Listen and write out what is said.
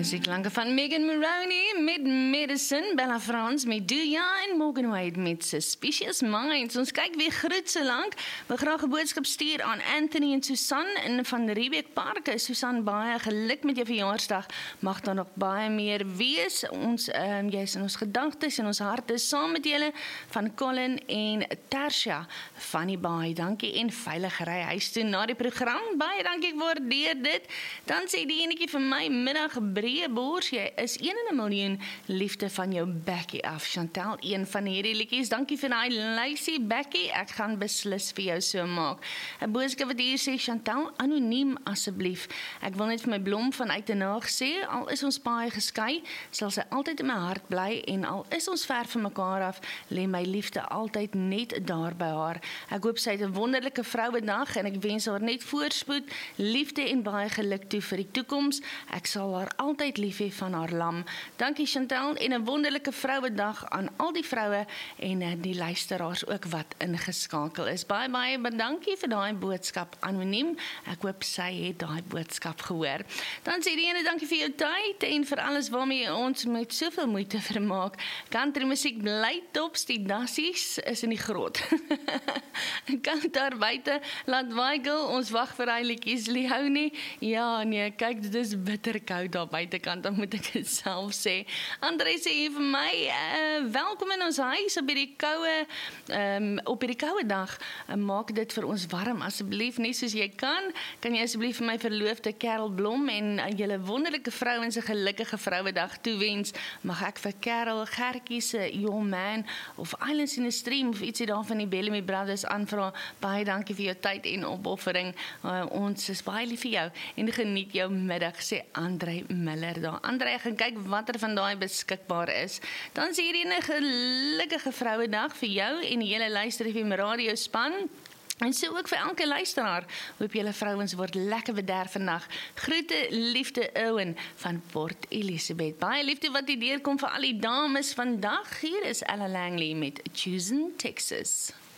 Muziekklanke van Megan Moroney met Medicine, Bella Frans met Do Ya en Morgan Wade met Suspicious Minds. Ons kyk weer groet so lank. We graag 'n boodskap stuur aan Anthony en Susan in van Riebeek Park. Susan, baie geluk met jou verjaarsdag. Mag daar nog baie meer wees. Ons jy is in ons gedagtes en ons harte saam met julle van Colin en Tersia van die Baai. Dankie en veilig ry huis toe na die program. Baie dankie, ek waardeer dit. Dan sê die enetjie vir my middag breë bors, jy is 1 in 'n miljoen liefde van jou Becky af. Chantel, een van hierdie liedjies. Dankie vir daai lysie, Becky. Ek gaan beslis vir jou so maak. 'n Boodskap wat hier sê, Chantel, anoniem asseblief. Ek wil net vir my blom vanuit 'n naag sê, al is ons baie geskei, sal sy altyd in my hart bly en al is ons ver van mekaar af, lê my liefde altyd net daar by haar. Ek hoop sy het 'n wonderlike vrouedag en ek wens haar net voorspoed, liefde en baie geluk toe vir die toekoms. Ek sal haar altyd lief hê van haar lam. Dankie Chantal en 'n wonderlike vrouedag aan al die vroue en die luisteraars ook wat ingeskakel is. Baie dankie vir daai boodskap anoniem. Ek hoop sy het daai boodskap gehoor. Dan sê die ene dankie vir jou tyd en vir alles waarmee jy ons met soveel moeite vermaak. Country musiek bly tops, die dassies is in die grot. Kan daar buite, laat waai girl, ons wag vir hy liedjies, Leonie. Ja, nee, kyk, dit is bitter koud daar buitekant, dan moet ek dit self sê. André sê hier vir my, welkom in ons huis op hierdie koue dag. Maak dit vir ons warm, asseblief, net soos jy kan jy asseblief vir my verloofde Karel Blom en julle wonderlike vrouens 'n gelukkige vrouedag toewens. Mag ek vir Karel Gertjie se Your Man of Islands in the Stream of ietsie daar van die Bellamy Brothers aanvra. Baie dankie vir jou tyd en opoffering. Ons is baie lief vir jou en geniet jou middag, sê André Miller daar. André, gaan kyk watter van daai beskikbaar is. Dan sê hierdie 'n gelukkige vrouedag vir jou en die hele Luister FM radio span. En so ook vir elke luisteraar. Hoop julle vrouens word lekker bederf vandag. Groete, liefde Owen van Port Elizabeth. Baie liefde wat hier deurkom vir al die dames vandag. Hier is Ella Langley met Choosing Texas.